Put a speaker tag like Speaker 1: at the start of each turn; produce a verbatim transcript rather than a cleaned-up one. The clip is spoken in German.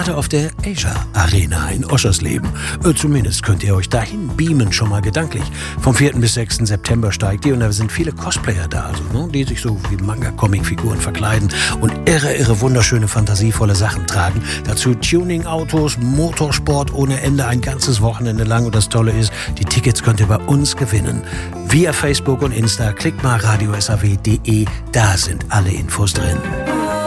Speaker 1: gerade auf der Asia Arena in Oschersleben. Äh, zumindest könnt ihr euch dahin beamen, schon mal gedanklich. Vom vierten bis sechsten September steigt die und da sind viele Cosplayer da, also, ne, die sich so wie Manga-Comic-Figuren verkleiden und irre, irre, wunderschöne, fantasievolle Sachen tragen. Dazu Tuning-Autos, Motorsport ohne Ende, ein ganzes Wochenende lang. Und das Tolle ist, die Tickets könnt ihr bei uns gewinnen. Via Facebook und Insta, klickt mal radio s a w punkt d e, da sind alle Infos drin.